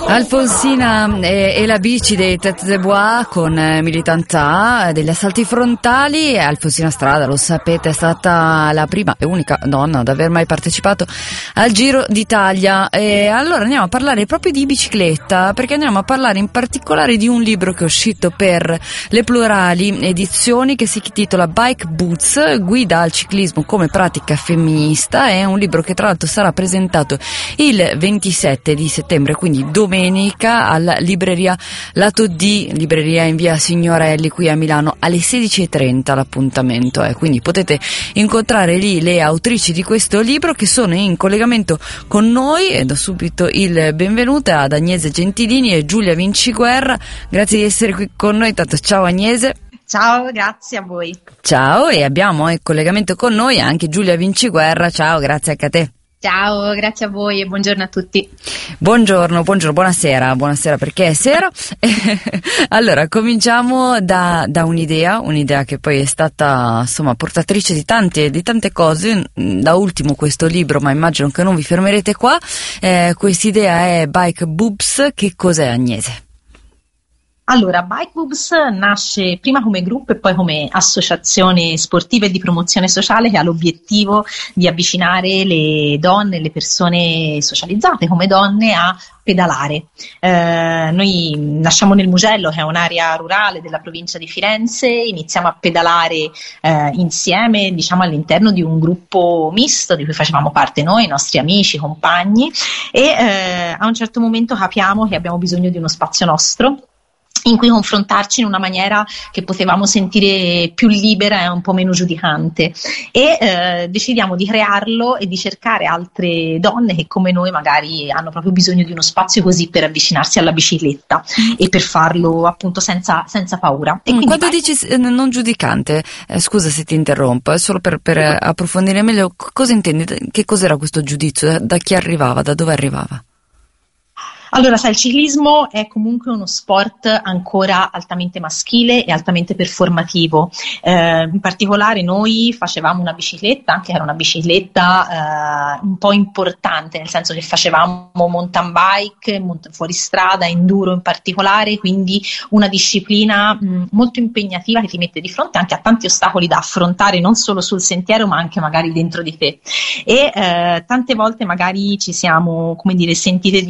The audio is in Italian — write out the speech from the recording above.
Alfonsina e la bici dei Tête de Bois con Militantà, degli assalti frontali. Alfonsina Strada, lo sapete, è stata la prima e unica donna ad aver mai partecipato al Giro d'Italia. E allora andiamo a parlare proprio di bicicletta, perché andiamo a parlare in particolare di un libro che è uscito per le Plurali Edizioni, che si intitola Bike Boots, guida al ciclismo come pratica femminista. È un libro che tra l'altro sarà presentato il 27 di settembre, quindi domenica, alla libreria Lato D, libreria in via Signorelli qui a Milano, alle 16:30 l'appuntamento è, quindi potete incontrare lì le autrici di questo libro, che sono in collegamento con noi, e do subito il benvenuto ad Agnese Gentilini e Giulia Vinciguerra. Grazie di essere qui con noi. Tanto ciao Agnese. Ciao, grazie a voi. Ciao, e abbiamo in collegamento con noi anche Giulia Vinciguerra. Ciao, grazie anche a te. Ciao, grazie a voi e buongiorno a tutti. Buongiorno, buonasera perché è sera. Allora, cominciamo da un'idea che poi è stata insomma portatrice di tante cose, da ultimo questo libro, ma immagino che non vi fermerete qua. Quest'idea è Bike Boobs. Che cos'è, Agnese? Allora, Bike Boobs nasce prima come gruppo e poi come associazione sportiva e di promozione sociale, che ha l'obiettivo di avvicinare le donne e le persone socializzate come donne a pedalare. Noi nasciamo nel Mugello, che è un'area rurale della provincia di Firenze, iniziamo a pedalare insieme, diciamo all'interno di un gruppo misto di cui facevamo parte noi, i nostri amici, compagni, e a un certo momento capiamo che abbiamo bisogno di uno spazio nostro in cui confrontarci in una maniera che potevamo sentire più libera e un po' meno giudicante, e decidiamo di crearlo e di cercare altre donne che come noi magari hanno proprio bisogno di uno spazio così per avvicinarsi alla bicicletta e per farlo appunto senza paura. E quando dici non giudicante, scusa se ti interrompo, è solo per approfondire meglio, cosa intendi? Che cos'era questo giudizio? Da chi arrivava? Da dove arrivava? Allora, sai, il ciclismo è comunque uno sport ancora altamente maschile e altamente performativo. In particolare noi facevamo una bicicletta, anche era una bicicletta un po' importante, nel senso che facevamo mountain bike, fuoristrada, enduro in particolare, quindi una disciplina molto impegnativa che ti mette di fronte anche a tanti ostacoli da affrontare, non solo sul sentiero ma anche magari dentro di te. E tante volte magari ci siamo, come dire, sentite